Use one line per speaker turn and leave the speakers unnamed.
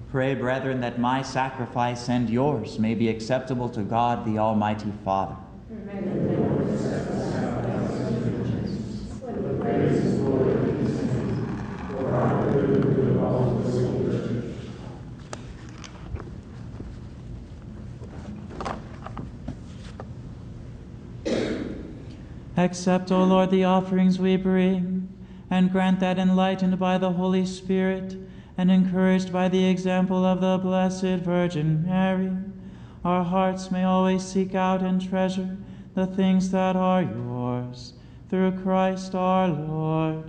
Pray, brethren, that my sacrifice and yours may be acceptable to God, the Almighty Father. Accept, O Lord, the offerings we bring, and grant that, enlightened by the Holy Spirit and encouraged by the example of the Blessed Virgin Mary, our hearts may always seek out and treasure the things that are yours, through Christ our Lord.